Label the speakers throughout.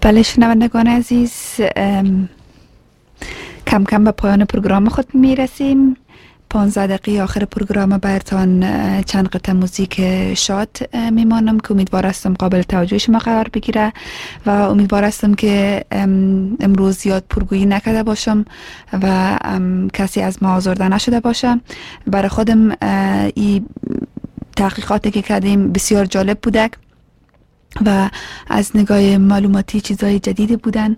Speaker 1: بله شنوندگان عزیز، کم کم به پایان پروگرام خود میرسیم. 15 دقیقه آخر پروگرام براتان چند قطعه موزیک شاد میمانم که امیدوار هستم قابل توجه شما قرار بگیره و امیدوار هستم که امروز زیاد پرگویی نکرده باشم و کسی از ما آزرده نشده باشه. برای خودم این تحقیقاتی که کردیم بسیار جالب بوده و از نگاه معلوماتی چیزهای جدیدی بودن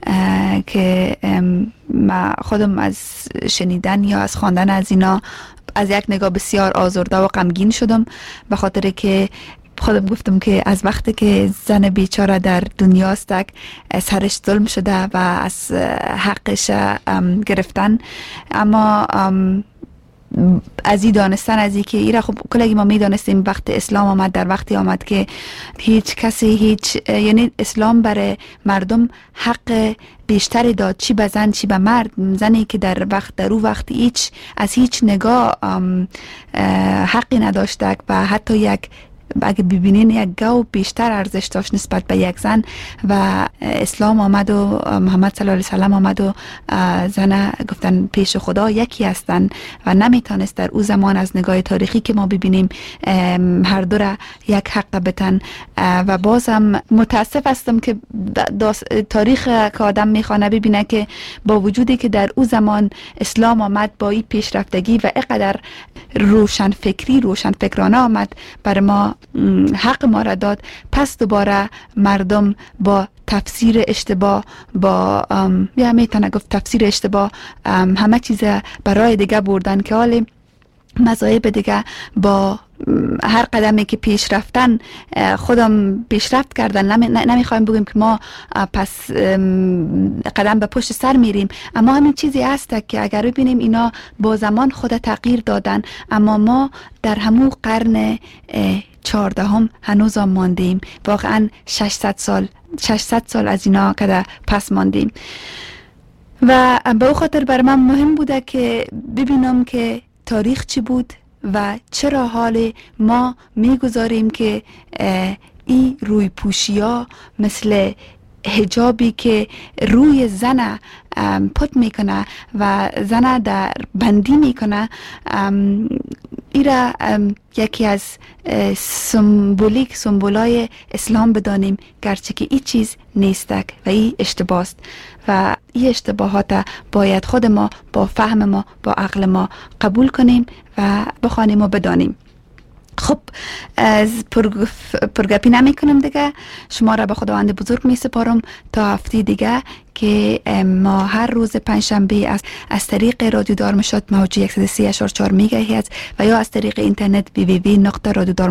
Speaker 1: که ما خودم از شنیدن یا از خواندن از اینا از یک نگاه بسیار آزرده و غمگین شدم، به خاطر که خودم گفتم که از وقتی که زن بیچاره در دنیاست سرش ظلم شده و از حقش گرفتن، اما از این دانستن از این که ایره خب کلگی ما میدانستیم وقت اسلام آمد، در وقتی آمد که هیچ کسی یعنی اسلام برای مردم حق بیشتری داد، چی به زن چی به مرد. زنی که در او وقت از هیچ نگاه حقی نداشته و حتی یک اگه ببینین یک گاو بیشتر ارزش داشت نسبت به یک زن و اسلام آمد و محمد صلی الله علیه و سلم آمد و زن گفتن پیش خدا یکی هستن و نمیتونست در او زمان از نگاه تاریخی که ما ببینیم هر دو را یک حق بتن. و بازم متاسف هستم که تاریخ که آدم میخوانه ببینه که با وجودی که در او زمان اسلام آمد با این پیشرفتگی و اینقدر روشنفکرانه آمد برای ما حق ما را داد، پس دوباره مردم با تفسیر اشتباه یا میتونه گفت تفسیر اشتباه همه چیز برای دیگه بردن که حالی مذاهب دیگه با هر قدمی که پیش رفتن خودم پیشرفت کردن. نمیخوایم بگیم که ما پس قدم به پشت سر میریم، اما همین چیزی هست که اگر ببینیم اینا با زمان خود تغییر دادن، اما ما در همون قرن 14 هنوز هم ماندیم. واقعا 600 سال از اینا که پس ماندیم و به او خاطر بر من مهم بوده که ببینم که تاریخ چی بود و چرا حال ما میگذاریم که این روی پوشی ها مثل حجابی که روی زن پت میکنه و زن در بندی میکنه ایره یکی از سمبولای اسلام بدانیم، گرچه که این چیز نیستک و این اشتباه است و این اشتباهات باید خود ما با فهم ما با عقل ما قبول کنیم و بخوانیم و بدانیم. خب از پرگپی نمی کنم دیگه، شما را به خداوند بزرگ می سپارم تا هفته دیگه که ما هر روز پنجشنبه از طریق رادیو دارمشات موج 103.4 میگاهرتز و یا از طریق اینترنت www.radiodharmshat.org